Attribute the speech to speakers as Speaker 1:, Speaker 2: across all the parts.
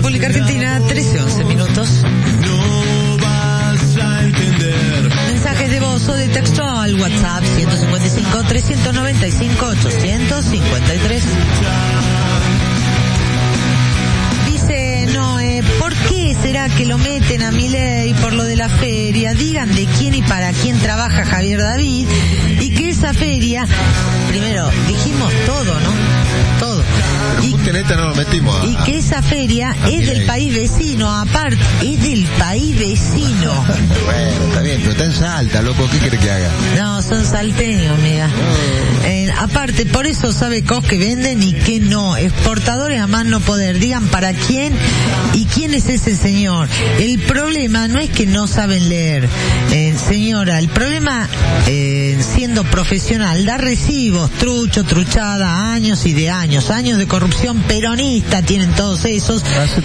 Speaker 1: República Argentina, 13:11.
Speaker 2: No vas a entender.
Speaker 1: Mensajes de voz o de texto al WhatsApp 155-395-853. Dice Noé, ¿por qué será que lo meten a Milei por lo de la feria? Digan de quién y para quién trabaja Javier David y que esa feria, primero, dijimos todo, ¿no? Todo. Y
Speaker 3: no lo metimos.
Speaker 1: Y que esa feria es del país vecino, aparte, es del país vecino.
Speaker 3: Bueno, está bien, pero está en Salta, loco, ¿qué quiere que haga?
Speaker 1: No, son salteños, amiga. Aparte, por eso sabe Cos que venden y que no. Exportadores a más no poder. Digan para quién y quién es ese señor. El problema no es que no saben leer, señora. El problema, siendo profesional, da recibos, truchada, años y de años. Años de corrupción peronista tienen todos esos.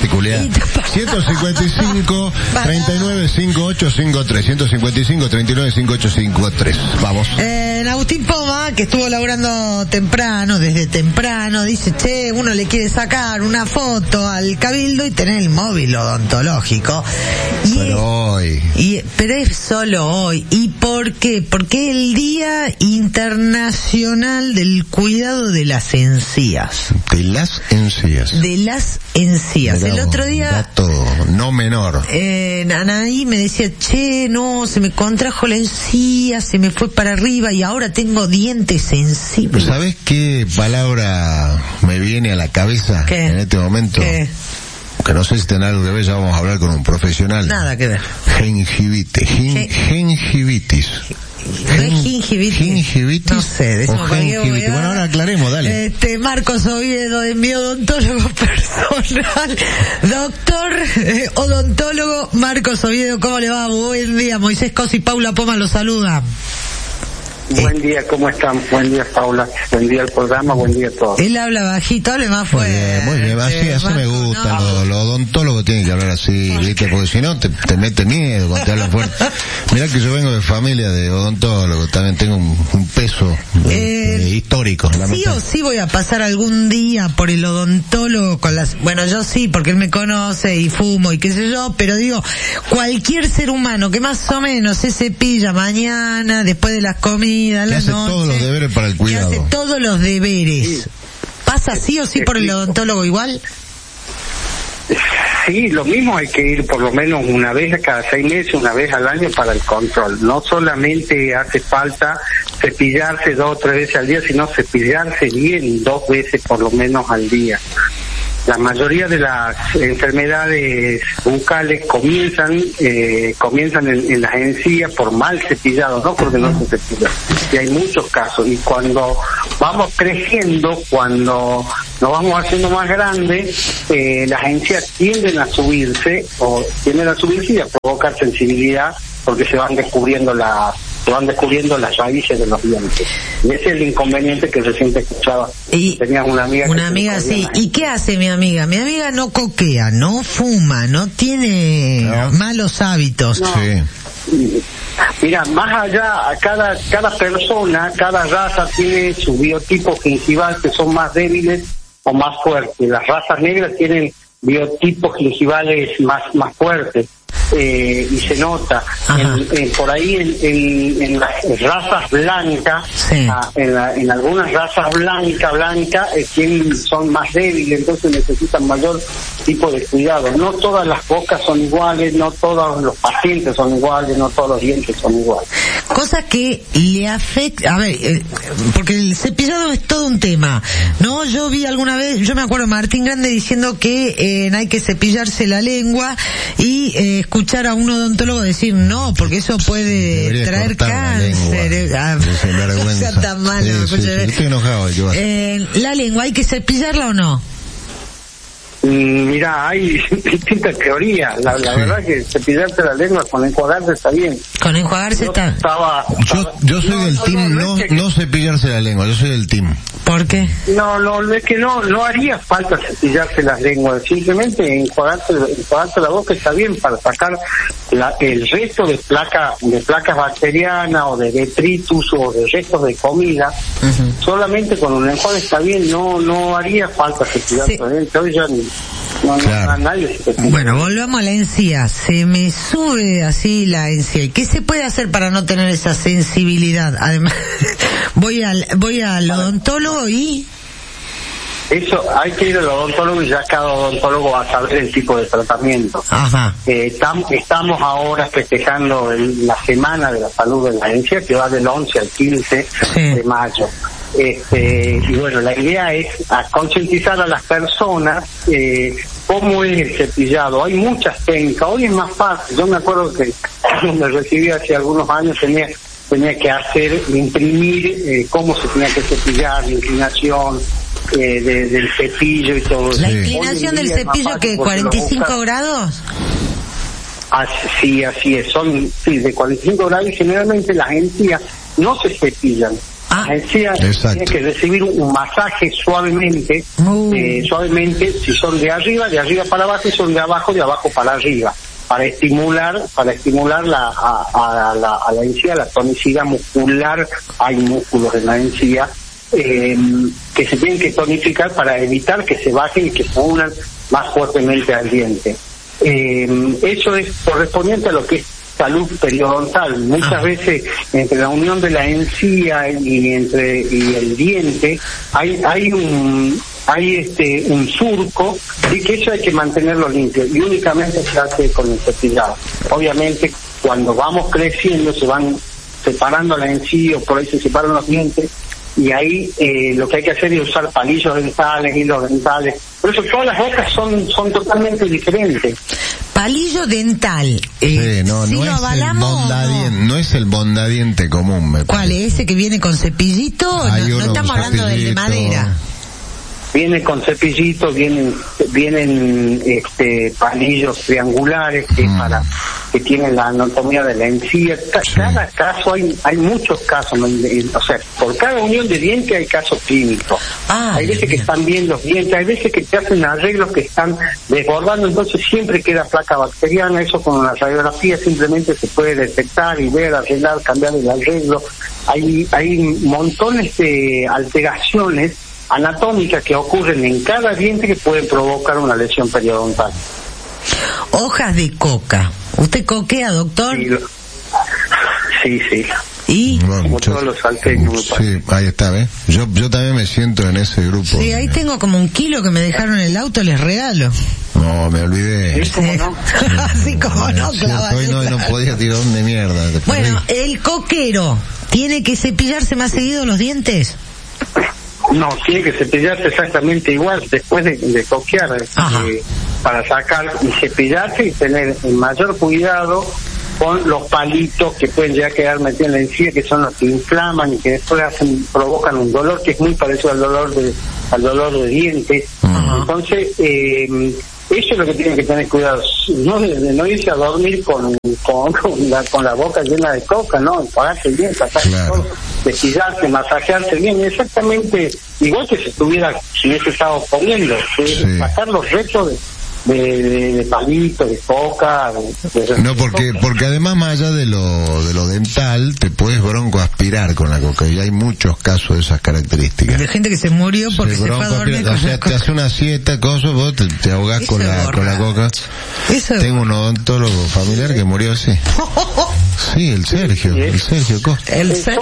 Speaker 3: 155 39 5853 155 39 5853. Vamos.
Speaker 1: Agustín Poma, que estuvo laburando desde temprano, dice, che, uno le quiere sacar una foto al cabildo y tener el móvil odontológico. Pero es solo hoy. ¿Y por qué? Porque es el Día Internacional del Cuidado de las Encías.
Speaker 3: De las encías.
Speaker 1: El otro día...
Speaker 3: Dato no menor.
Speaker 1: Anaí me decía, che, no, se me contrajo la encía, se me fue para arriba y ahora tengo dientes sensibles.
Speaker 3: ¿Sabes qué palabra me viene a la cabeza en este momento?
Speaker 1: ¿Qué?
Speaker 3: Que no sé si tiene algo que ver, ya vamos a hablar con un profesional.
Speaker 1: Nada que ver.
Speaker 3: Gingivitis. Gingivitis.
Speaker 1: ¿Gingivitis? No sé,
Speaker 3: gingivitis. Bueno, ahora aclaremos, dale.
Speaker 1: Marcos Oviedo, de mi odontólogo personal. Doctor odontólogo Marcos Oviedo, ¿cómo le va? Buen día. Moisés Cos y Paula Poma lo saluda.
Speaker 4: Buen día, ¿cómo están? Buen día, Paula. Buen día al programa, buen día a todos.
Speaker 1: Él habla bajito, hable más fuerte.
Speaker 3: Muy bien, así me gusta. No. Los odontólogos tienen que hablar así, ¿viste? Porque si no, te mete miedo cuando te hablan fuerte. Mirá que yo vengo de familia de odontólogos, también tengo un peso histórico.
Speaker 1: Sí o sí voy a pasar algún día por el odontólogo con las... Bueno, yo sí, porque él me conoce y fumo y qué sé yo, pero digo, cualquier ser humano que más o menos se cepilla mañana, después de las comidas,
Speaker 3: que hace todos los deberes para el cuidado.
Speaker 1: Que hace todos los deberes. Sí. ¿Pasa sí o sí por el odontólogo igual?
Speaker 4: Sí, lo mismo, hay que ir por lo menos una vez cada 6 meses, una vez al año para el control. No solamente hace falta cepillarse 2 o 3 veces al día, sino cepillarse bien 2 veces por lo menos al día. La mayoría de las enfermedades bucales comienzan en las encías por mal cepillado, no porque no se cepilla. Y hay muchos casos. Y cuando vamos creciendo, cuando nos vamos haciendo más grandes, las encías tienden a subirse y a provocar sensibilidad porque se van descubriendo las raíces de los dientes. Y ese es el inconveniente que recién te escuchaba. Tenías una amiga.
Speaker 1: Una amiga, sí. ¿Y qué hace mi amiga? Mi amiga no coquea, no fuma, no tiene malos hábitos.
Speaker 4: No. Sí. Mira, más allá, a cada persona, cada raza tiene su biotipo gingival que son más débiles o más fuertes. Las razas negras tienen biotipos gingivales más fuertes. Y se nota por ahí en las razas blancas, sí. En algunas razas blancas son más débiles, entonces necesitan mayor tipo de cuidado. No todas las bocas son iguales, no todos los pacientes son iguales, no todos los dientes son iguales.
Speaker 1: Cosa que le afecta, porque el cepillado es todo un tema, ¿no? Yo vi alguna vez, yo me acuerdo Martín Grande diciendo que hay que cepillarse la lengua y escuchar a un odontólogo decir no, porque eso puede traer cáncer. No sea tan malo.
Speaker 3: Estoy enojado.
Speaker 1: ¿La lengua hay que cepillarla o no?
Speaker 4: Mira, hay distintas teorías. La verdad que cepillarse la lengua con enjuagarse está bien.
Speaker 1: Con enjuagarse está.
Speaker 3: Yo soy del team no cepillarse la lengua. Yo soy del team.
Speaker 1: ¿Por qué?
Speaker 4: No, es que no haría falta cepillarse las lenguas. Simplemente enjuagarse la boca está bien para sacar el resto de placas bacterianas o de detritus o de restos de comida. Solamente con un enjuague está bien. No haría falta cepillarse.
Speaker 3: Claro.
Speaker 4: Nadie se cepilla.
Speaker 1: Bueno, volvamos a la encía. Se me sube así la encía. ¿Y qué se puede hacer para no tener esa sensibilidad? Además, voy al odontólogo y...
Speaker 4: Eso, hay que ir al odontólogo y ya cada odontólogo va a saber el tipo de tratamiento.
Speaker 1: Ajá.
Speaker 4: Estamos ahora festejando la Semana de la Salud de la Encía, que va del 11 al 15 de mayo. Y bueno, la idea es concientizar a las personas cómo es el cepillado. Hay muchas técnicas, hoy es más fácil. Yo me acuerdo que cuando me recibí hace algunos años tenía que imprimir cómo se tenía que cepillar, la inclinación del cepillo y todo.
Speaker 1: ¿La inclinación del cepillo que 45 grados?
Speaker 4: Sí, así es, son de 45 grados y generalmente las encías no se cepillan. Las encías tienen que recibir un masaje suavemente, si son de arriba para abajo, y son de abajo para arriba, para estimular a la encía, la tonicidad muscular. Hay músculos en la encía que se tienen que tonificar para evitar que se bajen y que se unan más fuertemente al diente. Eso es correspondiente a lo que es salud periodontal. Muchas veces entre la unión de la encía y el diente hay un surco, y que eso hay que mantenerlo limpio, y únicamente se hace con el cepillado. Obviamente cuando vamos creciendo se van separando la encía, o por ahí se separan los dientes, y ahí lo que hay que hacer es usar palillos dentales, hilos dentales. Por eso todas las bocas son totalmente diferentes.
Speaker 1: Palillo dental.
Speaker 3: No es el bondadiente común, me parece.
Speaker 1: ¿Cuál es ese que viene con cepillito? No estamos hablando del de madera.
Speaker 4: Viene con cepillito, vienen palillos triangulares que tienen la anatomía de la encía. Cada caso, hay muchos casos, o sea, por cada unión de dientes hay casos clínicos. Hay veces que están bien los dientes, hay veces que te hacen arreglos que están desbordando, entonces siempre queda placa bacteriana. Eso con una radiografía simplemente se puede detectar y ver, arreglar, cambiar el arreglo. Hay montones de alteraciones anatómicas que ocurren en cada diente que pueden provocar una lesión periodontal.
Speaker 1: Hojas de coca. ¿Usted coquea, doctor?
Speaker 4: Sí.
Speaker 1: ¿Y?
Speaker 4: Como todos los salteños.
Speaker 3: Sí, ahí está, ¿ves? Yo también me siento en ese grupo.
Speaker 1: Sí, ahí tengo como 1 kilo que me dejaron en el auto, les regalo.
Speaker 3: No, me olvidé.
Speaker 4: ¿Sí, cómo no?
Speaker 1: Así como no, claro.
Speaker 3: Hoy no podía tirar de mierda.
Speaker 1: Bueno, el coquero, ¿tiene que cepillarse más seguido los dientes?
Speaker 4: No, tiene que cepillarse exactamente igual después de coquear, para sacar y cepillarse y tener el mayor cuidado con los palitos que pueden ya quedar metidos en la encía, que son los que inflaman y que después provocan un dolor que es muy parecido al dolor de dientes. Entonces, eso es lo que tienen que tener cuidado, no irse a dormir con la boca llena de coca, no, enjuagarse bien, sacarse todo, cepillarse, masajearse bien, exactamente igual que si hubiese estado comiendo, sacar los restos de palitos, de coca.
Speaker 3: No, porque además, más allá de lo dental, te puedes broncoaspirar con la coca, y hay muchos casos de esas características.
Speaker 1: De gente que se murió porque se fue a dormir con la coca. Te
Speaker 3: hace una siesta, vos te ahogás con la coca. Tengo un odontólogo familiar que murió así. Sí, el Sergio Costa.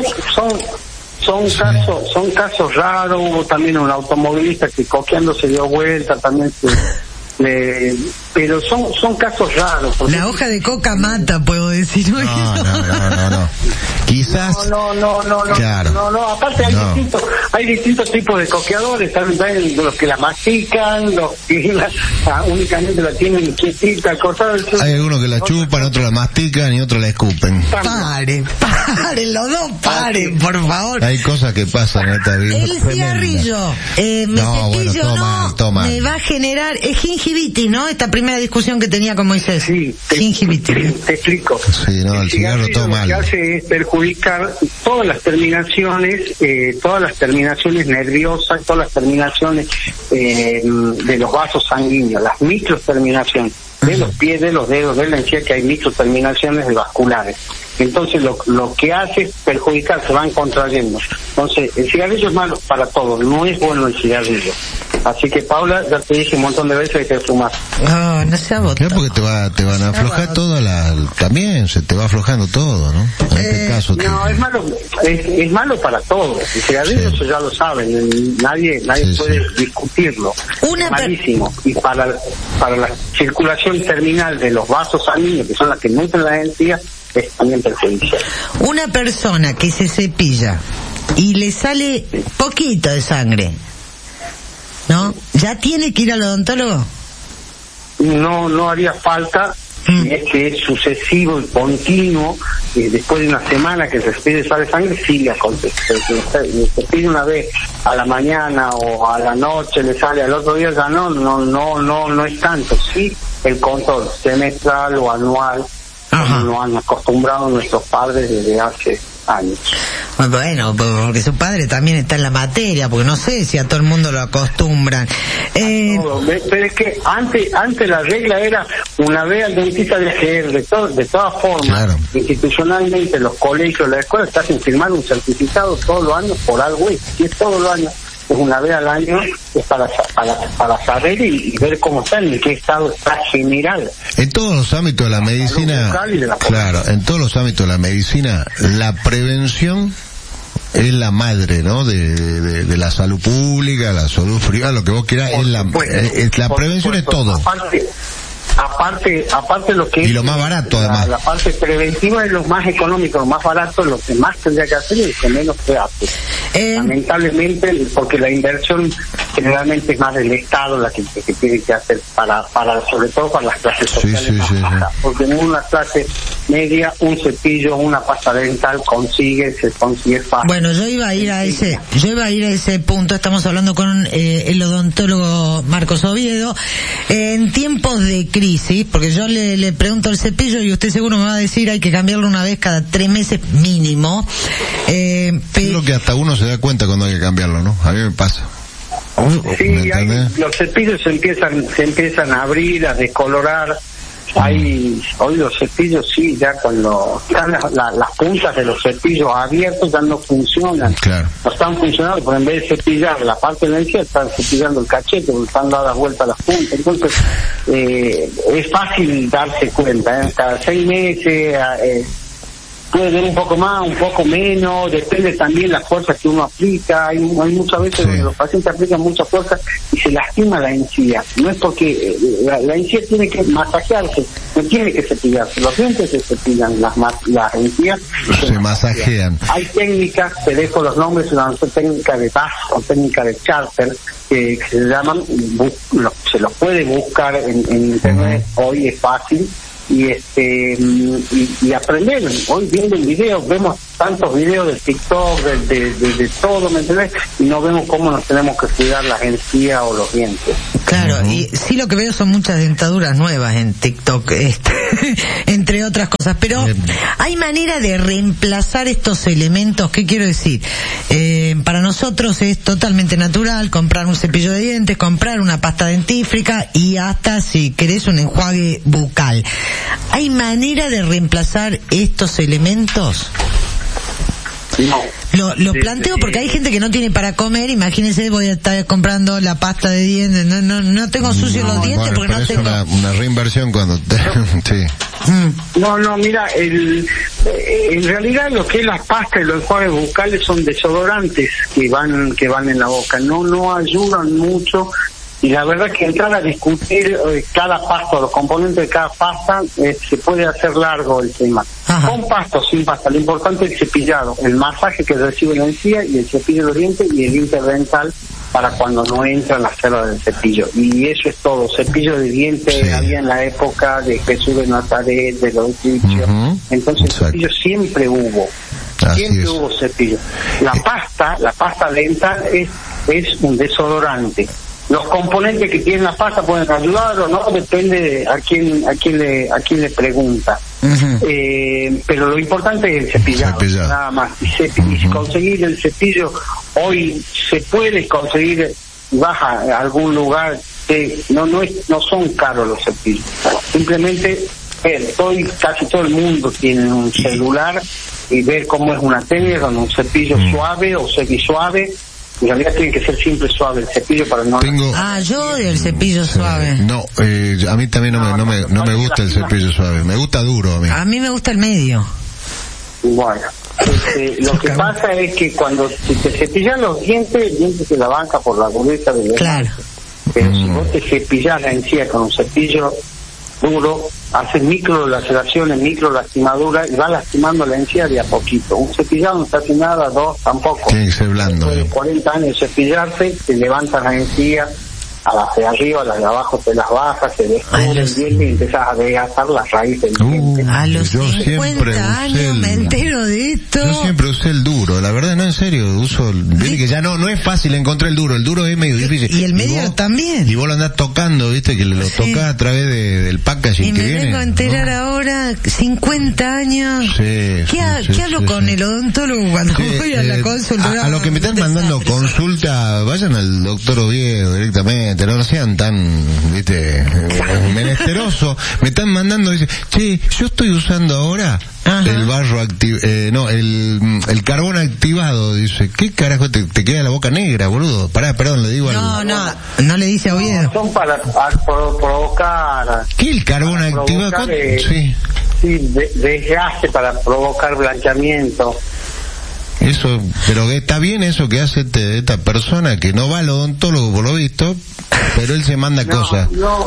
Speaker 4: Son casos raros. Hubo también un automovilista que coqueando se dio vuelta, también pero son casos raros.
Speaker 1: La hoja de coca mata, puedo decir.
Speaker 3: No. Quizás.
Speaker 4: No.
Speaker 3: Claro.
Speaker 4: No. Aparte hay distintos tipos de coqueadores. También los que la mastican, los que únicamente la tienen quietita, cortada.
Speaker 3: Hay algunos que la chupan, otros la mastican y otros la escupen.
Speaker 1: Paren, los dos, por favor.
Speaker 3: Hay cosas que pasan en esta vida.
Speaker 1: El cigarrillo, me va a generar gingivitis, ¿no? Esta primera discusión que tenía con Moisés.
Speaker 4: Sí,
Speaker 1: gingivitis.
Speaker 4: Te explico.
Speaker 3: Sí, el cigarro todo mal.
Speaker 4: Lo que hace es perjudicar todas las terminaciones nerviosas, todas las terminaciones de los vasos sanguíneos, las microterminaciones de los pies, de los dedos, de la encía, que hay microterminaciones vasculares. Entonces lo que hace es perjudicar, se van contrayendo. Entonces el cigarrillo es malo para todos, no es bueno el cigarrillo. Así que, Paula, ya te dije un montón de veces que hay que fumar.
Speaker 1: No sea botón.
Speaker 3: Porque te van a aflojar también se te va aflojando todo, ¿no? En este caso.
Speaker 4: No, es malo para todos. El cigarrillo, eso ya lo saben, nadie puede discutirlo. Es malísimo. Y para la circulación terminal de los vasos sanguíneos, que son las que nutren la encía, es también perjudicial.
Speaker 1: Una persona que se cepilla y le sale poquito de sangre, ¿no? ¿Ya tiene que ir al odontólogo?
Speaker 4: No haría falta. Si es que es sucesivo y continuo, después de una semana que se pide sale sangre, sí le aconsejo. Se pide una vez a la mañana o a la noche, le sale al otro día, ya no es tanto. Sí, el control semestral o anual, como lo han acostumbrado nuestros padres desde hace años.
Speaker 1: Bueno, porque su padre también está en la materia, porque no sé si a todo el mundo lo acostumbran.
Speaker 4: Pero es que antes la regla era una vez al dentista de todas formas. Claro. Institucionalmente los colegios, las escuelas te hacen firmar un certificado todos los años por algo, y si es todos los años, es una vez al año, es para saber y ver cómo está, en qué estado está general.
Speaker 3: En todos los ámbitos de la medicina, claro, en todos los ámbitos de la medicina, la prevención es la madre, ¿no? De la salud pública, la salud privada, lo que vos quieras, la prevención es todo.
Speaker 4: Aparte lo que
Speaker 3: y lo más barato, además.
Speaker 4: La parte preventiva es lo más económico, lo más barato, lo que más tendría que hacer y lo que menos se hace. Lamentablemente, porque la inversión generalmente es más del Estado la que tiene que hacer para sobre todo para las clases sociales más bajas. Porque en una clase media, un cepillo, una pasta dental se consigue fácil.
Speaker 1: Bueno, yo iba a ir a ese punto. Estamos hablando con el odontólogo Marcos Oviedo. En tiempos de crisis, porque yo le pregunto el cepillo y usted seguro me va a decir hay que cambiarlo una vez cada 3 meses mínimo.
Speaker 3: Creo que hasta uno se da cuenta cuando hay que cambiarlo, ¿no? A mí me pasa.
Speaker 4: Sí, los cepillos se empiezan a abrir, a descolorar. Hoy los cepillos sí, ya cuando están las puntas de los cepillos abiertos ya no funcionan. Claro. No están funcionando, porque en vez de cepillar la parte de la encía, están cepillando el cachete, porque están dadas vueltas las puntas. Entonces, es fácil darse cuenta, cada 6 meses, puede ver un poco más, un poco menos, depende también la fuerza que uno aplica. Hay muchas veces donde los pacientes aplican mucha fuerza y se lastima la encía. No es porque la encía tiene que masajearse, no tiene que cepillarse. Los dientes se cepillan, las encías
Speaker 3: se masajean.
Speaker 4: Hay técnicas, te dejo los nombres, una técnica de Bass o técnica de Charter, que se llaman, se los puede buscar en internet, hoy es fácil. Y aprender. Hoy viendo el video, vemos tantos videos de TikTok, de todo, ¿me entendés? Y no vemos cómo nos tenemos que cuidar las encías o los dientes.
Speaker 1: Claro, y sí, lo que veo son muchas dentaduras nuevas en TikTok, entre otras cosas, pero hay manera de reemplazar estos elementos. ¿Qué quiero decir? Para nosotros es totalmente natural comprar un cepillo de dientes, comprar una pasta dentífrica y hasta, si querés, un enjuague bucal. ¿Hay manera de reemplazar estos elementos?
Speaker 4: No.
Speaker 1: Lo planteo porque hay gente que no tiene para comer. Imagínense, voy a estar comprando la pasta de dientes, no tengo sucios los dientes,
Speaker 3: bueno,
Speaker 1: porque no tengo
Speaker 3: una reinversión cuando sí.
Speaker 4: No, mira, en realidad lo que es las pastas y los enjuagues bucales son desodorantes que van en la boca, no ayudan mucho. Y la verdad que entrar a discutir cada pasta, los componentes de cada pasta, se puede hacer largo el tema. Ajá. Con pasta o sin pasta, lo importante es el cepillado, el masaje que recibe la encía y el cepillo de los dientes y el interdental para cuando no entra en la cerda del cepillo. Y eso es todo. Cepillo de dientes había en la época de Jesús de Nazaret, de los egipcios. Entonces el cepillo siempre hubo. Siempre hubo cepillo. La pasta dental es un desodorante. Los componentes que tiene la pasta pueden ayudar o no, depende a quién le pregunta. Pero lo importante es el cepillado. Nada más. Y conseguir el cepillo, hoy se puede conseguir, vas a algún lugar, no son caros los cepillos. Simplemente casi todo el mundo tiene un celular y ver cómo es una técnica con un cepillo suave o semisuave. En realidad tiene que ser simple, suave el cepillo para no...
Speaker 1: Yo odio el cepillo suave.
Speaker 3: No, a mí también no me gusta el cepillo suave, me gusta duro a mí.
Speaker 1: A mí me gusta el medio.
Speaker 4: Bueno, lo que pasa es que cuando si te cepillas los dientes, el diente se la banca por la dureza del
Speaker 1: Claro.
Speaker 4: Pero si vos te cepillas la encía con un cepillo duro, haces micro laceraciones, micro lastimaduras y va lastimando la encía de a poquito. Un cepillado no está hace nada, dos tampoco.
Speaker 3: Tiene que ser blando.
Speaker 4: Después de 40 años de cepillarse, te levantas la encía, a las de arriba, a las de abajo te las bajas, te descubre el diente y empezás a desgastar las raíces del diente.
Speaker 1: A los
Speaker 3: yo
Speaker 1: 50 años me entero de esto.
Speaker 3: Yo siempre usé el duro, la verdad, no, en serio, viste que ya no es fácil encontrar el duro es medio difícil.
Speaker 1: Y el medio también.
Speaker 3: Y vos lo andás tocando, viste, que lo tocás a través del packaging
Speaker 1: y
Speaker 3: que
Speaker 1: me
Speaker 3: viene.
Speaker 1: vengo a enterar ahora, 50 años.
Speaker 3: Sí,
Speaker 1: ¿Qué hablo con el odontólogo cuando voy a la consulta?
Speaker 3: A los que me están mandando consulta, vayan al doctor Oviedo directamente, no sean tan, viste, menesteroso. Me están mandando, dice, che, yo estoy usando ahora el barro el carbón activado, dice, ¿qué carajo te queda la boca negra, boludo? Perdón, le digo algo.
Speaker 1: No le dice a Oviedo.
Speaker 4: Son para provocar...
Speaker 3: ¿Qué el carbón activado? Sí,
Speaker 4: desgaste para provocar blanqueamiento.
Speaker 3: Eso, pero está bien eso que hace esta persona que no va al odontólogo por lo visto, pero él se manda cosas.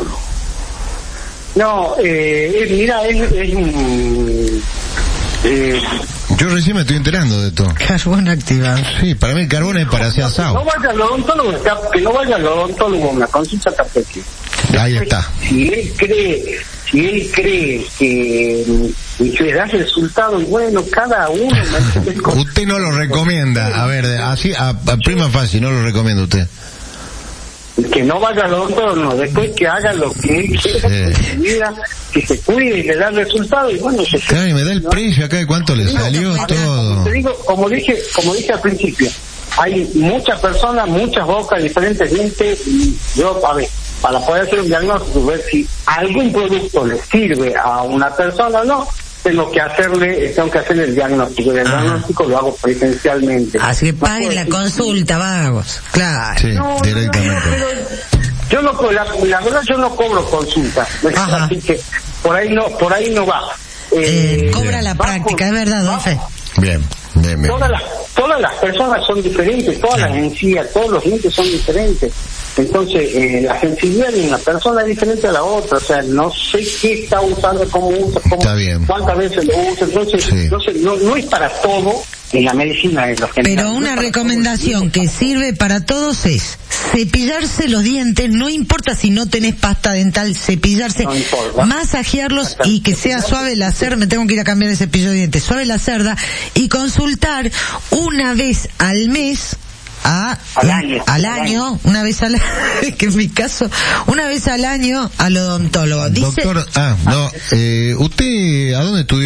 Speaker 4: Mira, es un...
Speaker 3: yo recién me estoy enterando de esto.
Speaker 1: Carbón activado.
Speaker 3: Sí, para mí el carbón es para hacer asado.
Speaker 4: No vaya al odontólogo, una consulta tapete.
Speaker 3: Ahí está.
Speaker 4: Si él cree que le da resultado, y bueno, cada uno...
Speaker 3: Usted no lo recomienda, a ver, así, a prima fácil, no lo recomienda usted.
Speaker 4: Que no vaya al odontólogo, después que haga lo que él quiera, que se cuide y le da resultado, y bueno,
Speaker 3: claro, y me da el precio acá de cuánto le salió todo.
Speaker 4: Te digo, como dije al principio, hay muchas personas, muchas bocas, diferentes dientes, y yo, para poder hacer un diagnóstico, ver si algún producto le sirve a una persona o no, tengo que hacerle el diagnóstico. El diagnóstico lo hago presencialmente.
Speaker 1: Así que paguen la consulta, vagos. Claro.
Speaker 3: Sí, directamente.
Speaker 4: Pero yo no, la verdad yo no cobro consulta. Así que por ahí no va.
Speaker 1: Cobra la práctica, es verdad, don Fe.
Speaker 3: Bien.
Speaker 4: Todas las personas son diferentes, todas las encías, todos los dientes son diferentes. Entonces, la sensibilidad de una persona es diferente a la otra. O sea, no sé qué está usando, cómo usa, cuántas veces lo usa. Entonces, no es para todo en la medicina. Es lo general.
Speaker 1: Pero una recomendación que sirve para todos es cepillarse los dientes, no importa si no tenés pasta dental, cepillarse, masajearlos y que sea suave la cerda. Me tengo que ir a cambiar el cepillo de dientes, suave la cerda, y consultar una vez al mes. Al año, una vez al año, que en mi caso, una vez al año al odontólogo. Dice,
Speaker 3: doctor, ¿usted a dónde estudió?